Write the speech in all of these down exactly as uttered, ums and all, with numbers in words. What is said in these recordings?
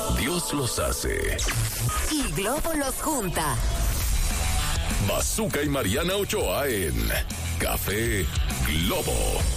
Dios los hace y Globo los junta. Bazooka y Mariana Ochoa en Café Globo.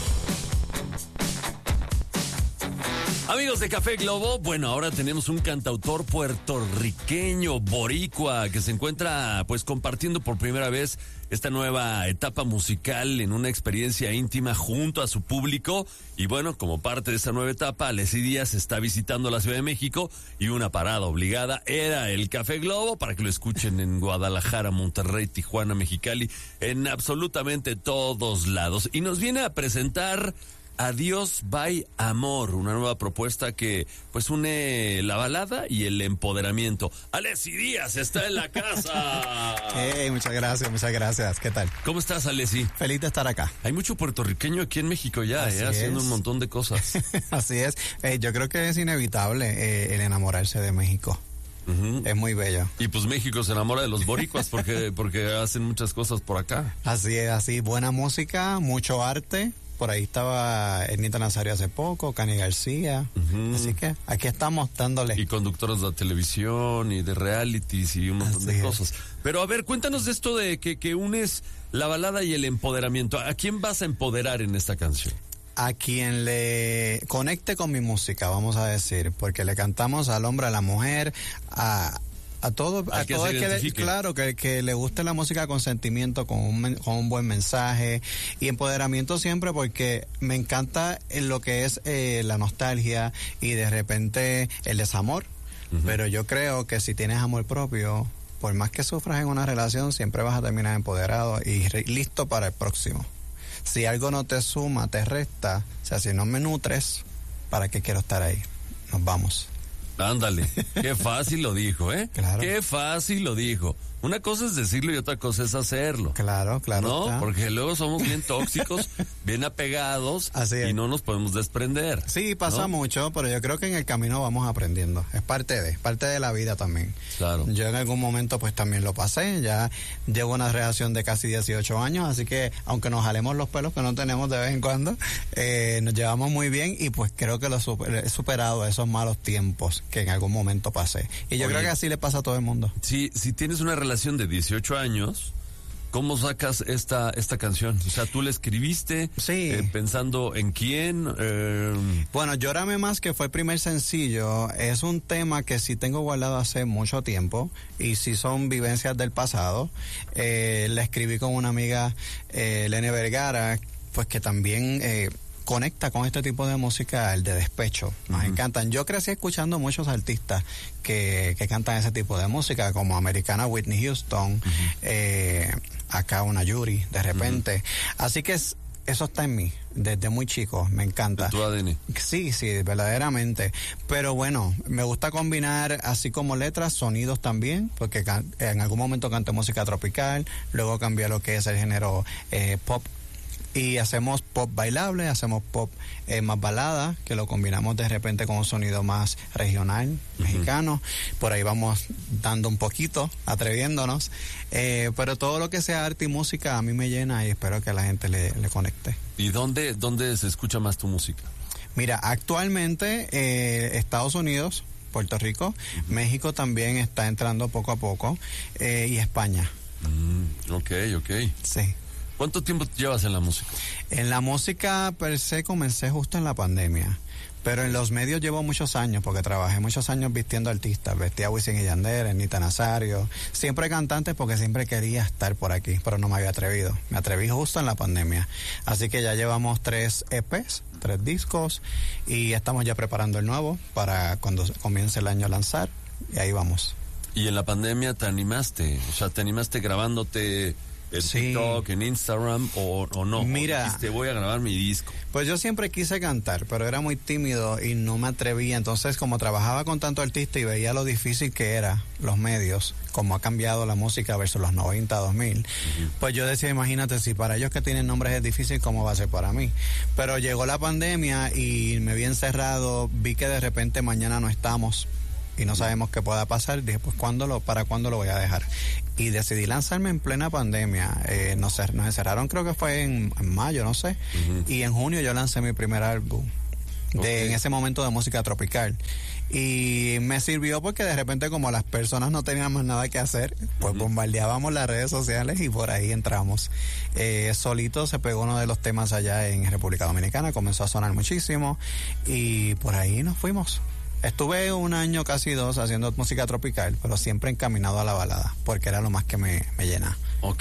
Amigos de Café Globo, bueno, ahora tenemos un cantautor puertorriqueño, boricua, que se encuentra pues compartiendo por primera vez esta nueva etapa musical en una experiencia íntima junto a su público. Y bueno, como parte de esta nueva etapa, Alessi Díaz está visitando la Ciudad de México y una parada obligada era el Café Globo para que lo escuchen en Guadalajara, Monterrey, Tijuana, Mexicali, en absolutamente todos lados. Y nos viene a presentar Adiós by Amor, una nueva propuesta que pues une la balada y el empoderamiento. Alessi Díaz está en la casa. Hey, muchas gracias, muchas gracias. ¿Qué tal? ¿Cómo estás, Alessi? Feliz de estar acá. Hay mucho puertorriqueño aquí en México ya, eh, haciendo un montón de cosas. Así es. Eh, yo creo que es inevitable eh, el enamorarse de México. Uh-huh. Es muy bello. Y pues México se enamora de los boricuas porque, porque hacen muchas cosas por acá. Así es, así. Buena música, mucho arte. Por ahí estaba Ernita Nazario hace poco, Cani García. Uh-huh. Así que aquí estamos dándole. Y conductores de televisión y de realities y un montón Así de es. cosas. Pero a ver, cuéntanos de esto de que, que unes la balada y el empoderamiento. ¿A quién vas a empoderar en esta canción? A quien le conecte con mi música, vamos a decir, porque le cantamos al hombre, a la mujer, a... A todo, a todo el que le, claro, que, que le guste la música con sentimiento, con un, con un buen mensaje y empoderamiento siempre, porque me encanta en lo que es eh, la nostalgia y de repente el desamor. Uh-huh. Pero yo creo que si tienes amor propio, por más que sufras en una relación, siempre vas a terminar empoderado y re, listo para el próximo. Si algo no te suma, te resta, o sea, si no me nutres, ¿para qué quiero estar ahí? Nos vamos. Ándale, qué fácil lo dijo, ¿eh? Claro. Qué fácil lo dijo. Una cosa es decirlo y otra cosa es hacerlo. Claro, claro. No, está. Porque luego somos bien tóxicos, bien apegados y no nos podemos desprender. Sí, pasa ¿no? mucho, pero yo creo que en el camino vamos aprendiendo. Es parte de, parte de la vida también. Claro. Yo en algún momento pues también lo pasé, ya llevo una relación de casi dieciocho años, así que aunque nos jalemos los pelos que no tenemos de vez en cuando, eh, nos llevamos muy bien y pues creo que lo super, he superado esos malos tiempos que en algún momento pasé. Y yo Oye, creo que así le pasa a todo el mundo. Sí, si tienes una relación de dieciocho años, ¿cómo sacas esta esta canción? O sea, ¿tú la escribiste sí. eh, pensando en quién? Eh... Bueno, Llórame Más, que fue el primer sencillo, es un tema que sí tengo guardado hace mucho tiempo y sí son vivencias del pasado. Eh, la escribí con una amiga, eh, Lene Vergara, pues que también... Eh, conecta con este tipo de música, el de despecho. Nos uh-huh. encantan. Yo crecí escuchando muchos artistas que, que cantan ese tipo de música, como Americana Whitney Houston, uh-huh. eh, acá una Yuri, de repente. Uh-huh. Así que es, eso está en mí, desde muy chico, me encanta. ¿De tu A D N? Sí, sí, verdaderamente. Pero bueno, me gusta combinar así como letras, sonidos también, porque can- en algún momento canté música tropical, luego cambié a lo que es el género eh, pop. Y hacemos pop bailable, hacemos pop eh, más balada, que lo combinamos de repente con un sonido más regional, uh-huh. mexicano. Por ahí vamos dando un poquito, atreviéndonos. Eh, pero todo lo que sea arte y música a mí me llena y espero que a la gente le, le conecte. ¿Y dónde, dónde se escucha más tu música? Mira, actualmente eh, Estados Unidos, Puerto Rico, uh-huh. México también está entrando poco a poco eh, y España. Mm, ok, ok. Sí. ¿Cuánto tiempo llevas en la música? En la música per se comencé justo en la pandemia, pero en los medios llevo muchos años porque trabajé muchos años vistiendo artistas, vestía a Wisin y Yandel, Ernita Nazario, siempre cantante porque siempre quería estar por aquí, pero no me había atrevido. Me atreví justo en la pandemia, así que ya llevamos tres E Pes, tres discos y estamos ya preparando el nuevo para cuando comience el año a lanzar y ahí vamos. ¿Y en la pandemia te animaste? O sea, ¿te animaste grabándote en sí. TikTok, en Instagram o, o no? Mira, o dijiste, voy a grabar mi disco. Pues yo siempre quise cantar, pero era muy tímido y no me atrevía. Entonces, como trabajaba con tanto artista y veía lo difícil que era los medios, como ha cambiado la música versus los noventa, dos mil, uh-huh. pues yo decía, imagínate, si para ellos que tienen nombres es difícil, ¿cómo va a ser para mí? Pero llegó la pandemia y me vi encerrado, vi que de repente mañana no estamos y no sabemos qué pueda pasar. Dije, pues, ¿cuándo lo, ¿para cuándo lo voy a dejar? Y decidí lanzarme en plena pandemia. Eh, nos, nos encerraron, creo que fue en, en mayo, no sé. Uh-huh. Y en junio yo lancé mi primer álbum. De, okay. En ese momento de música tropical. Y me sirvió porque de repente como las personas no tenían más nada que hacer, pues uh-huh. bombardeábamos las redes sociales y por ahí entramos. Eh, solito se pegó uno de los temas allá en República Dominicana, comenzó a sonar muchísimo y por ahí nos fuimos. Estuve un año, casi dos, haciendo música tropical, pero siempre encaminado a la balada, porque era lo más que me, me llena. Ok.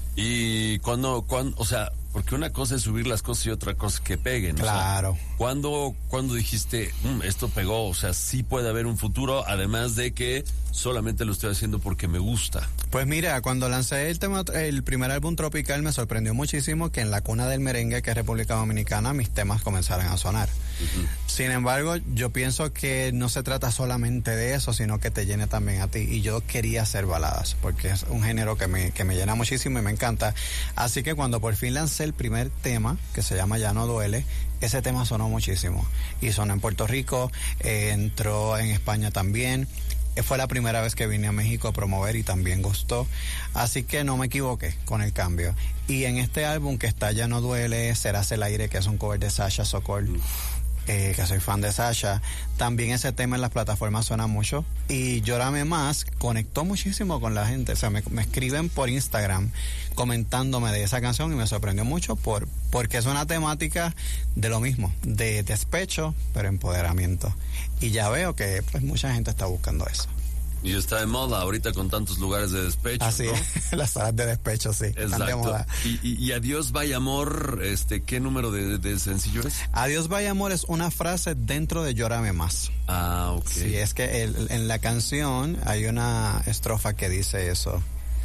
Y cuando, cuando, o sea, porque una cosa es subir las cosas y otra cosa es que peguen. Claro. O sea, ¿cuándo, cuándo dijiste, mmm, esto pegó? O sea, sí puede haber un futuro, además de que solamente lo estoy haciendo porque me gusta. Pues mira, cuando lancé el tema, el primer álbum tropical, me sorprendió muchísimo que en la cuna del merengue, que es República Dominicana, mis temas comenzaran a sonar. Uh-huh. Sin embargo, yo pienso que no se trata solamente de eso, sino que te llene también a ti. Y yo quería hacer baladas, porque es un género que me, que me llena muchísimo y me encanta. Así que cuando por fin lancé el primer tema, que se llama Ya No Duele, ese tema sonó muchísimo. Y sonó en Puerto Rico, eh, entró en España también. Fue la primera vez que vine a México a promover y también gustó. Así que no me equivoqué con el cambio. Y en este álbum que está Ya No Duele, Serás el Aire, que es un cover de Sasha Sokol, eh, que soy fan de Sasha, también ese tema en las plataformas suena mucho. Y Llórame Más conectó muchísimo con la gente. O sea, me, me escriben por Instagram comentándome de esa canción y me sorprendió mucho por porque es una temática de lo mismo, de despecho, pero empoderamiento. Y ya veo que pues mucha gente está buscando eso. Y está de moda ahorita con tantos lugares de despecho. Así ¿no? es, las salas de despecho, sí. Exacto. Están de moda. Y, y, y Adiós Vaya Amor, este, ¿qué número de, de sencillo es? Adiós Vaya Amor es una frase dentro de Llórame Más. Ah, ok. Sí, es que el, en la canción hay una estrofa que dice eso.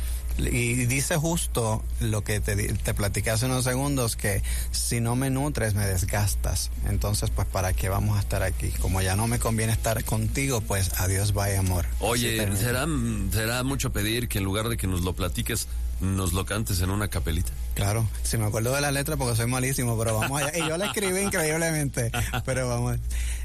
Y dice justo lo que te, te platiqué hace unos segundos, que si no me nutres me desgastas. Entonces, pues, ¿para qué vamos a estar aquí? Como ya no me conviene estar contigo, pues, adiós, vaya amor. Oye, ¿será, será mucho pedir que en lugar de que nos lo platiques, nos lo cantes en una capelita? Claro, si me acuerdo de la letra porque soy malísimo, pero vamos allá. Y yo la escribí increíblemente, pero vamos.